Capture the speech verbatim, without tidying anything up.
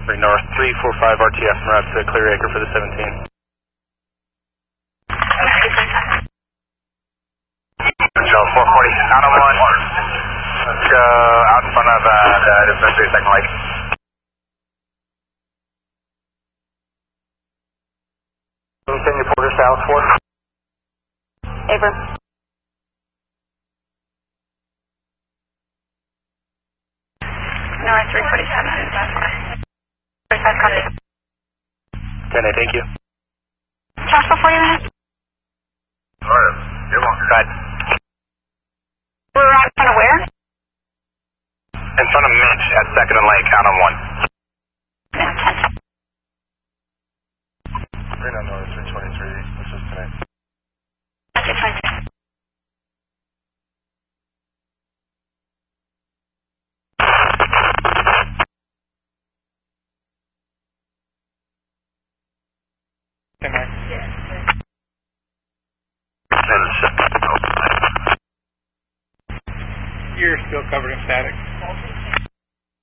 Osprey North, three four five R T F en route to Clear Acre for the seventeen. Joe, four forty, out on one. Let's go out in front of uh, the dispensary, second light. Continue Porter South, four. Abram. North three forty-seven. forty-five copy. ten eight, thank you. Josh, before you minutes. Alright, you're welcome. Go ahead. We're right in front of where? In front of Mitch at second and Lake, out on one. Yeah, ten. Reno North, three twenty-three, this is tonight. three twenty-three. ten nine. And You're still covered in static.